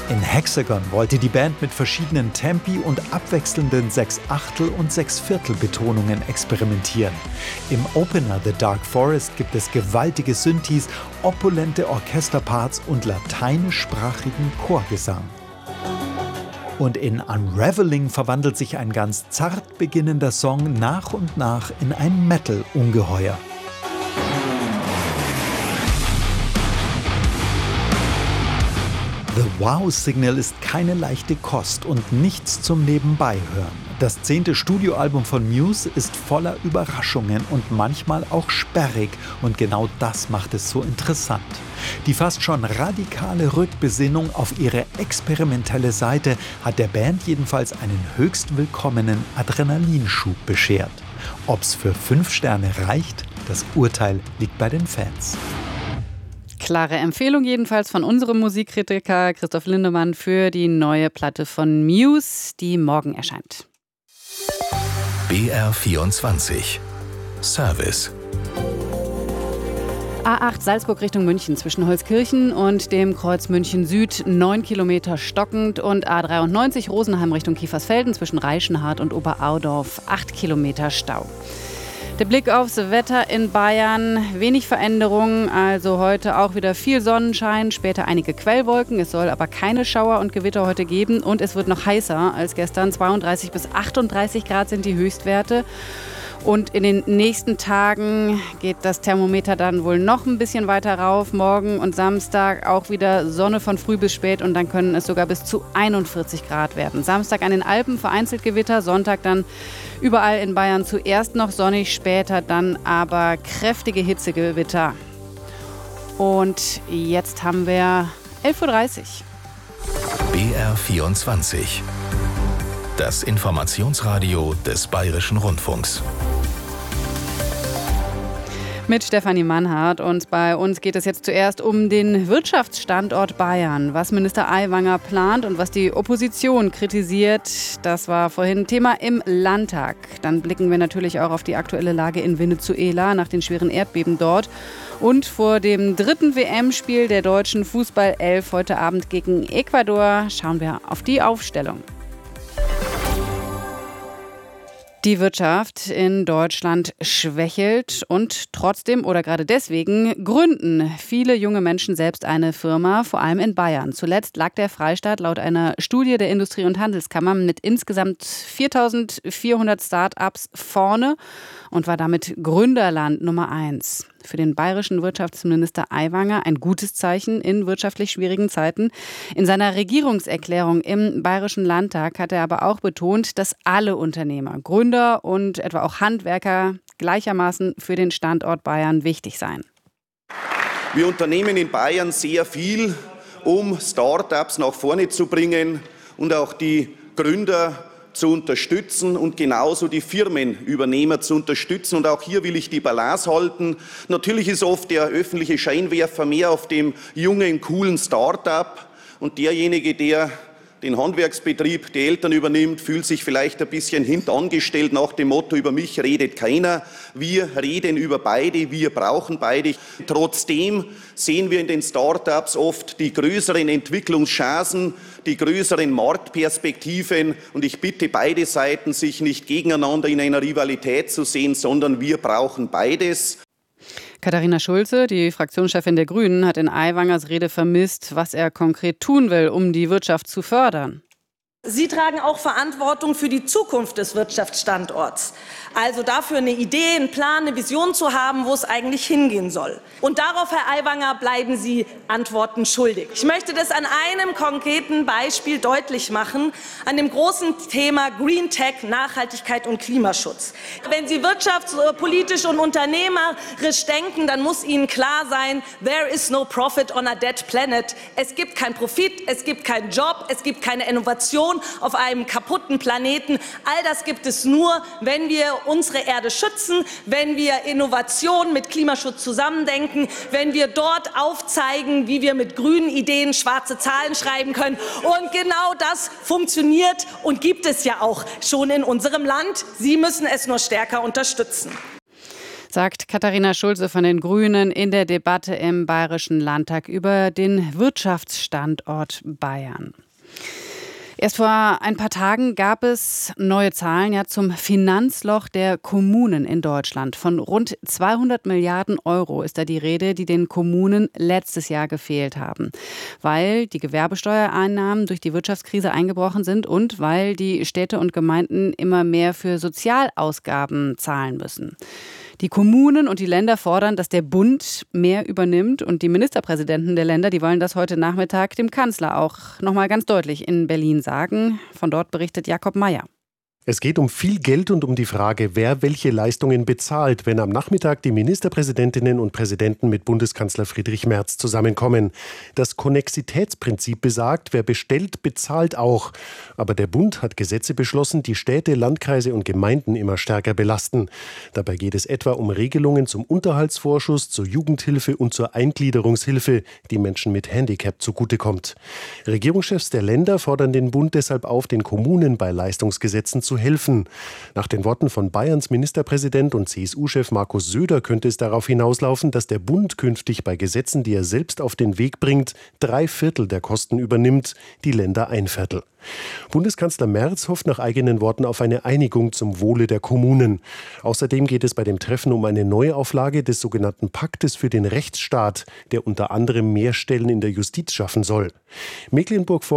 In Hexagon wollte die Band mit verschiedenen Tempi und abwechselnden 6/8 und 6/4 Betonungen experimentieren. Im Opener The Dark Forest gibt es gewaltige Synthes, opulente Orchesterparts und lateinischsprachigen Chorgesang. Und in Unraveling verwandelt sich ein ganz zart beginnender Song nach und nach in ein Metal-Ungeheuer. The Wow-Signal ist keine leichte Kost und nichts zum Nebenbeihören. Das 10. Studioalbum von Muse ist voller Überraschungen und manchmal auch sperrig und genau das macht es so interessant. Die fast schon radikale Rückbesinnung auf ihre experimentelle Seite hat der Band jedenfalls einen höchst willkommenen Adrenalinschub beschert. Ob's für 5 Sterne reicht, das Urteil liegt bei den Fans. Klare Empfehlung jedenfalls von unserem Musikkritiker Christoph Lindemann für die neue Platte von Muse, die morgen erscheint. BR24 Service. A8 Salzburg Richtung München zwischen Holzkirchen und dem Kreuz München Süd 9 Kilometer stockend und A93 Rosenheim Richtung Kiefersfelden zwischen Reichenhart und Oberaudorf 8 Kilometer Stau. Der Blick aufs Wetter in Bayern, wenig Veränderungen, also heute auch wieder viel Sonnenschein, später einige Quellwolken. Es soll aber keine Schauer und Gewitter heute geben und es wird noch heißer als gestern. 32 bis 38 Grad sind die Höchstwerte. Und in den nächsten Tagen geht das Thermometer dann wohl noch ein bisschen weiter rauf. Morgen und Samstag auch wieder Sonne von früh bis spät und dann können es sogar bis zu 41 Grad werden. Samstag an den Alpen vereinzelt Gewitter, Sonntag dann überall in Bayern zuerst noch sonnig, später dann aber kräftige Hitzegewitter. Und jetzt haben wir 11.30 Uhr. BR24. Das Informationsradio des Bayerischen Rundfunks. Mit Stefanie Mannhardt und bei uns geht es jetzt zuerst um den Wirtschaftsstandort Bayern. Was Minister Aiwanger plant und was die Opposition kritisiert, das war vorhin Thema im Landtag. Dann blicken wir natürlich auch auf die aktuelle Lage in Venezuela nach den schweren Erdbeben dort. Und vor dem 3. WM-Spiel der deutschen Fußball-11 heute Abend gegen Ecuador schauen wir auf die Aufstellung. Die Wirtschaft in Deutschland schwächelt und trotzdem oder gerade deswegen gründen viele junge Menschen selbst eine Firma, vor allem in Bayern. Zuletzt lag der Freistaat laut einer Studie der Industrie- und Handelskammer mit insgesamt 4.400 Start-ups vorne und war damit Gründerland Nummer 1. Für den bayerischen Wirtschaftsminister Aiwanger ein gutes Zeichen in wirtschaftlich schwierigen Zeiten. In seiner Regierungserklärung im Bayerischen Landtag hat er aber auch betont, dass alle Unternehmer, Gründer und etwa auch Handwerker gleichermaßen für den Standort Bayern wichtig seien. Wir unternehmen in Bayern sehr viel, um Start-ups nach vorne zu bringen und auch die Gründer zu unterstützen und genauso die Firmenübernehmer zu unterstützen. Und auch hier will ich die Balance halten. Natürlich ist oft der öffentliche Scheinwerfer mehr auf dem jungen, coolen Start-up und derjenige, der den Handwerksbetrieb, die Eltern übernimmt, fühlt sich vielleicht ein bisschen hintangestellt nach dem Motto, über mich redet keiner. Wir reden über beide, wir brauchen beide. Trotzdem sehen wir in den Start-ups oft die größeren Entwicklungschancen, die größeren Marktperspektiven. Und ich bitte beide Seiten, sich nicht gegeneinander in einer Rivalität zu sehen, sondern wir brauchen beides. Katharina Schulze, die Fraktionschefin der Grünen, hat in Aiwangers Rede vermisst, was er konkret tun will, um die Wirtschaft zu fördern. Sie tragen auch Verantwortung für die Zukunft des Wirtschaftsstandorts. Also dafür eine Idee, einen Plan, eine Vision zu haben, wo es eigentlich hingehen soll. Und darauf, Herr Aiwanger, bleiben Sie Antworten schuldig. Ich möchte das an einem konkreten Beispiel deutlich machen, an dem großen Thema Green Tech, Nachhaltigkeit und Klimaschutz. Wenn Sie wirtschaftspolitisch und unternehmerisch denken, dann muss Ihnen klar sein, there is no profit on a dead planet. Es gibt keinen Profit, es gibt keinen Job, es gibt keine Innovation auf einem kaputten Planeten. All das gibt es nur, wenn wir unsere Erde schützen, wenn wir Innovation mit Klimaschutz zusammendenken, wenn wir dort aufzeigen, wie wir mit grünen Ideen schwarze Zahlen schreiben können. Und genau das funktioniert und gibt es ja auch schon in unserem Land. Sie müssen es nur stärker unterstützen. sagt Katharina Schulze von den Grünen in der Debatte im Bayerischen Landtag über den Wirtschaftsstandort Bayern. Erst vor ein paar Tagen gab es neue Zahlen zum Finanzloch der Kommunen in Deutschland. Von rund 200 Milliarden Euro ist da die Rede, die den Kommunen letztes Jahr gefehlt haben. Weil die Gewerbesteuereinnahmen durch die Wirtschaftskrise eingebrochen sind und weil die Städte und Gemeinden immer mehr für Sozialausgaben zahlen müssen. Die Kommunen und die Länder fordern, dass der Bund mehr übernimmt. Und die Ministerpräsidenten der Länder, die wollen das heute Nachmittag dem Kanzler auch nochmal ganz deutlich in Berlin sagen. Von dort berichtet Jakob Mayer. Es geht um viel Geld und um die Frage, wer welche Leistungen bezahlt, wenn am Nachmittag die Ministerpräsidentinnen und Präsidenten mit Bundeskanzler Friedrich Merz zusammenkommen. Das Konnexitätsprinzip besagt, wer bestellt, bezahlt auch. Aber der Bund hat Gesetze beschlossen, die Städte, Landkreise und Gemeinden immer stärker belasten. Dabei geht es etwa um Regelungen zum Unterhaltsvorschuss, zur Jugendhilfe und zur Eingliederungshilfe, die Menschen mit Handicap zugutekommt. Regierungschefs der Länder fordern den Bund deshalb auf, den Kommunen bei Leistungsgesetzen zu helfen. Nach den Worten von Bayerns Ministerpräsident und CSU-Chef Markus Söder könnte es darauf hinauslaufen, dass der Bund künftig bei Gesetzen, die er selbst auf den Weg bringt, 3/4 der Kosten übernimmt, die Länder 1/4. Bundeskanzler Merz hofft nach eigenen Worten auf eine Einigung zum Wohle der Kommunen. Außerdem geht es bei dem Treffen um eine Neuauflage des sogenannten Paktes für den Rechtsstaat, der unter anderem mehr Stellen in der Justiz schaffen soll. Mecklenburg-Vorpommern